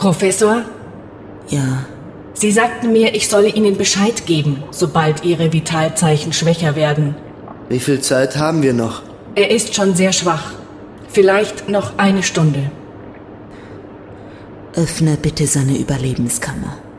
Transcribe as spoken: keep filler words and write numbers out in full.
Professor? Ja. Sie sagten mir, ich solle Ihnen Bescheid geben, sobald Ihre Vitalzeichen schwächer werden. Wie viel Zeit haben wir noch? Er ist schon sehr schwach. Vielleicht noch eine Stunde. Öffne bitte seine Überlebenskammer.